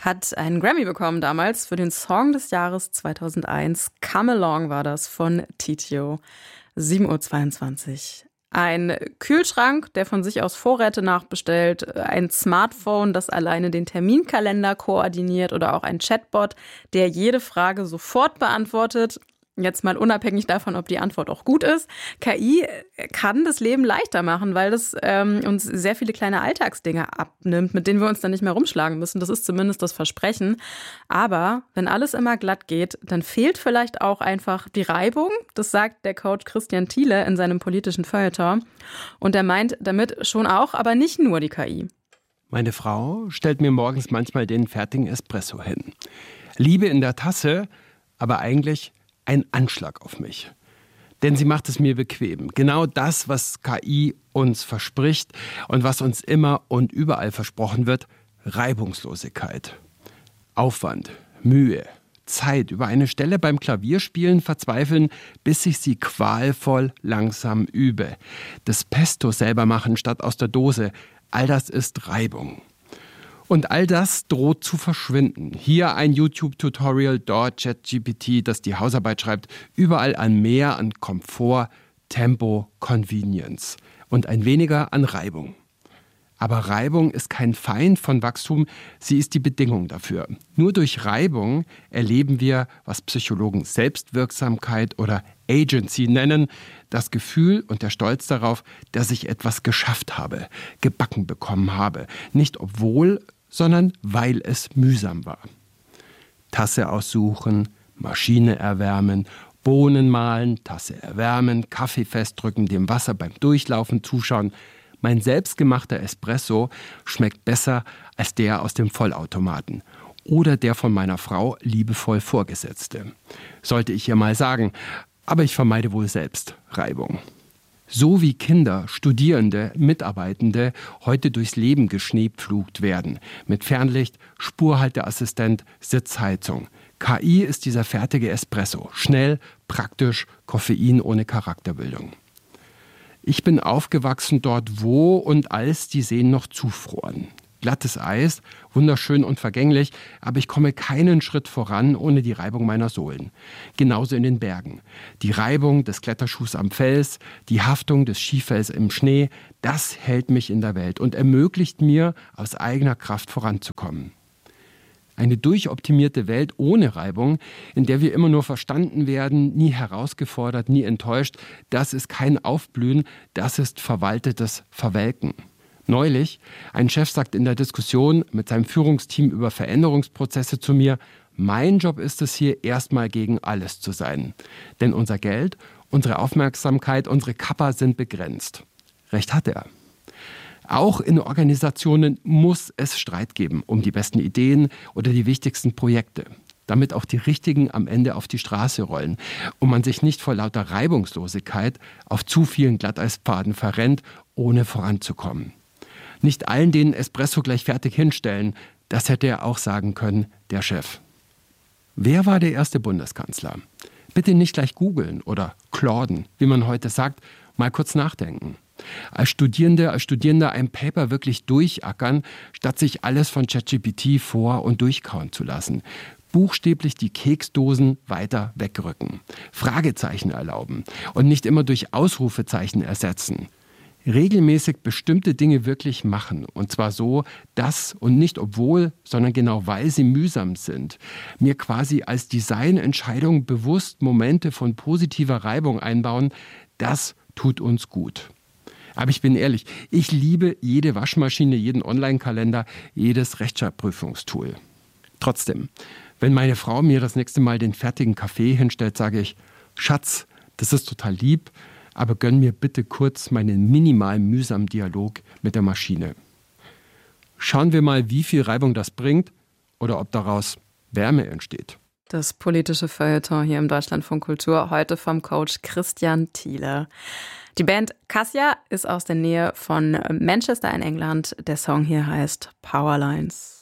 hat einen Grammy bekommen damals für den Song des Jahres 2001. Come Along war das von Titio. 7:22 Uhr. Ein Kühlschrank, der von sich aus Vorräte nachbestellt, ein Smartphone, das alleine den Terminkalender koordiniert oder auch ein Chatbot, der jede Frage sofort beantwortet. Jetzt mal unabhängig davon, ob die Antwort auch gut ist. KI kann das Leben leichter machen, weil das uns sehr viele kleine Alltagsdinge abnimmt, mit denen wir uns dann nicht mehr rumschlagen müssen. Das ist zumindest das Versprechen. Aber wenn alles immer glatt geht, dann fehlt vielleicht auch einfach die Reibung. Das sagt der Coach Christian Thiele in seinem politischen Feuilleton. Und er meint damit schon auch, aber nicht nur die KI. Meine Frau stellt mir morgens manchmal den fertigen Espresso hin. Liebe in der Tasse, aber eigentlich ein Anschlag auf mich. Denn sie macht es mir bequem. Genau das, was KI uns verspricht und was uns immer und überall versprochen wird: Reibungslosigkeit. Aufwand, Mühe, Zeit, über eine Stelle beim Klavierspielen verzweifeln, bis ich sie qualvoll langsam übe. Das Pesto selber machen statt aus der Dose, all das ist Reibung. Und all das droht zu verschwinden. Hier ein YouTube-Tutorial, dort ChatGPT, das die Hausarbeit schreibt. Überall ein Mehr an Komfort, Tempo, Convenience. Und ein weniger an Reibung. Aber Reibung ist kein Feind von Wachstum, sie ist die Bedingung dafür. Nur durch Reibung erleben wir, was Psychologen Selbstwirksamkeit oder Agency nennen, das Gefühl und der Stolz darauf, dass ich etwas geschafft habe, gebacken bekommen habe. Nicht obwohl, sondern weil es mühsam war. Tasse aussuchen, Maschine erwärmen, Bohnen mahlen, Tasse erwärmen, Kaffee festdrücken, dem Wasser beim Durchlaufen zuschauen. Mein selbstgemachter Espresso schmeckt besser als der aus dem Vollautomaten oder der von meiner Frau liebevoll vorgesetzte. Sollte ich ihr mal sagen, aber ich vermeide wohl selbst Reibung. So wie Kinder, Studierende, Mitarbeitende heute durchs Leben geschneepflugt werden. Mit Fernlicht, Spurhalteassistent, Sitzheizung. KI ist dieser fertige Espresso. Schnell, praktisch, Koffein ohne Charakterbildung. Ich bin aufgewachsen dort, wo und als die Seen noch zufroren. Glattes Eis, wunderschön und vergänglich, aber ich komme keinen Schritt voran ohne die Reibung meiner Sohlen. Genauso in den Bergen. Die Reibung des Kletterschuhs am Fels, die Haftung des Skifells im Schnee, das hält mich in der Welt und ermöglicht mir, aus eigener Kraft voranzukommen. Eine durchoptimierte Welt ohne Reibung, in der wir immer nur verstanden werden, nie herausgefordert, nie enttäuscht, das ist kein Aufblühen, das ist verwaltetes Verwelken. Neulich, ein Chef sagt in der Diskussion mit seinem Führungsteam über Veränderungsprozesse zu mir: Mein Job ist es hier, erstmal gegen alles zu sein. Denn unser Geld, unsere Aufmerksamkeit, unsere Kappa sind begrenzt. Recht hat er. Auch in Organisationen muss es Streit geben um die besten Ideen oder die wichtigsten Projekte, damit auch die Richtigen am Ende auf die Straße rollen und man sich nicht vor lauter Reibungslosigkeit auf zu vielen Glatteispaden verrennt, ohne voranzukommen. Nicht allen den Espresso gleich fertig hinstellen, das hätte er auch sagen können, der Chef. Wer war der erste Bundeskanzler? Bitte nicht gleich googeln oder klorden, wie man heute sagt, mal kurz nachdenken. Als Studierender ein Paper wirklich durchackern, statt sich alles von ChatGPT vor- und durchkauen zu lassen. Buchstäblich die Keksdosen weiter wegrücken. Fragezeichen erlauben und nicht immer durch Ausrufezeichen ersetzen. Regelmäßig bestimmte Dinge wirklich machen. Und zwar so, dass und nicht obwohl, sondern genau weil sie mühsam sind. Mir quasi als Designentscheidung bewusst Momente von positiver Reibung einbauen, das tut uns gut. Aber ich bin ehrlich, ich liebe jede Waschmaschine, jeden Online-Kalender, jedes Rechtschreibprüfungstool. Trotzdem, wenn meine Frau mir das nächste Mal den fertigen Kaffee hinstellt, sage ich: Schatz, das ist total lieb, aber gönn mir bitte kurz meinen minimal mühsamen Dialog mit der Maschine. Schauen wir mal, wie viel Reibung das bringt oder ob daraus Wärme entsteht. Das politische Feuilleton hier im Deutschlandfunk Kultur, heute vom Coach Christian Thiele. Die Band Cassia ist aus der Nähe von Manchester in England. Der Song hier heißt Powerlines.